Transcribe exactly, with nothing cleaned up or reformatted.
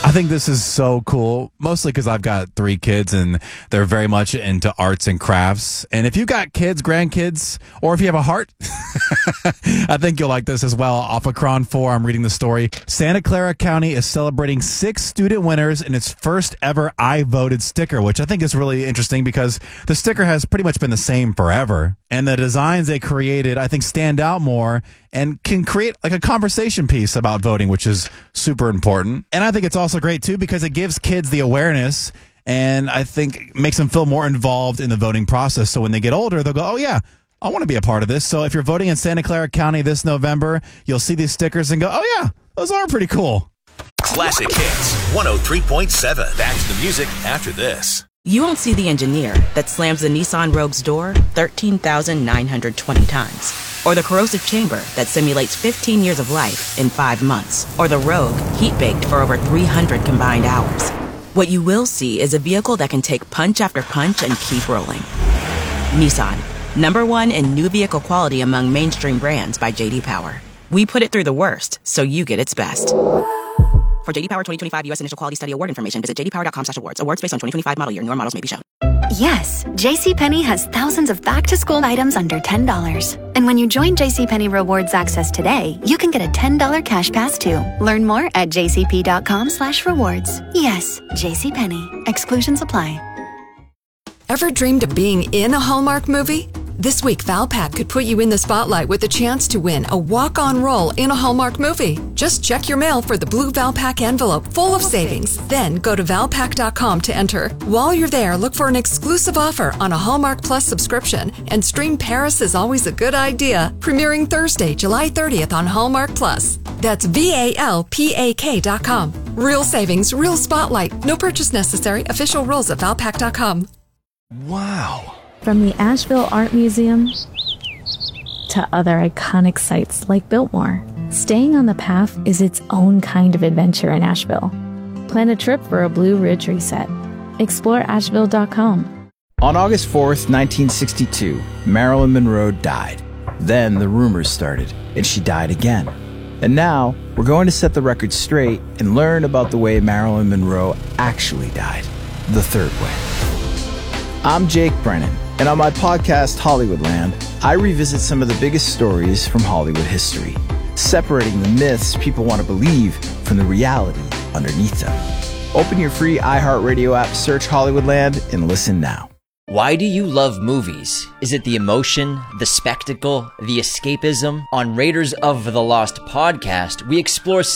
I think this is so cool, mostly because I've got three kids and they're very much into arts and crafts. And if you've got kids, grandkids, or if you have a heart, I think you'll like this as well. Off of Cron four, I'm reading the story. Santa Clara County is celebrating six student winners in its first ever I Voted sticker, which I think is really interesting because the sticker has pretty much been the same forever. And the designs they created, I think, stand out more and can create like a conversation piece about voting, which is super important. And I think it's also great, too, because it gives kids the awareness and I think makes them feel more involved in the voting process. So when they get older, they'll go, oh, yeah, I want to be a part of this. So if you're voting in Santa Clara County this November, you'll see these stickers and go, oh, yeah, those are pretty cool. Classic Hits one oh three point seven. Back to the music after this. You won't see the engineer that slams the Nissan Rogue's door thirteen thousand nine hundred twenty times. Or the corrosive chamber that simulates fifteen years of life in five months. Or the Rogue heat-baked for over three hundred combined hours. What you will see is a vehicle that can take punch after punch and keep rolling. Nissan, number one in new vehicle quality among mainstream brands by J D Power. We put it through the worst, so you get its best. For J D Power twenty twenty-five U S Initial Quality Study Award information, visit j d power dot com slash awards. Awards based on twenty twenty-five model year. Newer models may be shown. Yes, JCPenney has thousands of back-to-school items under ten dollars. And when you join JCPenney Rewards Access today, you can get a ten dollars cash pass too. Learn more at j c p dot com slash rewards. Yes, JCPenney. Exclusions apply. Ever dreamed of being in a Hallmark movie? This week, Valpak could put you in the spotlight with a chance to win a walk-on role in a Hallmark movie. Just check your mail for the blue Valpak envelope full of savings. Then go to valpak dot com to enter. While you're there, look for an exclusive offer on a Hallmark Plus subscription and stream Paris is Always a Good Idea, premiering Thursday, July thirtieth on Hallmark Plus. That's V A L P A K dot com. Real savings, real spotlight. No purchase necessary. Official rules at valpak dot com. Wow. From the Asheville Art Museum to other iconic sites like Biltmore, staying on the path is its own kind of adventure in Asheville. Plan a trip for a Blue Ridge reset. Explore asheville dot com. On August fourth, nineteen sixty-two, Marilyn Monroe died. Then the rumors started, and she died again. And now, we're going to set the record straight and learn about the way Marilyn Monroe actually died. The third way. I'm Jake Brennan. And on my podcast, Hollywoodland, I revisit some of the biggest stories from Hollywood history, separating the myths people want to believe from the reality underneath them. Open your free iHeartRadio app, search Hollywoodland, and listen now. Why do you love movies? Is it the emotion, the spectacle, the escapism? On Raiders of the Lost podcast, we explore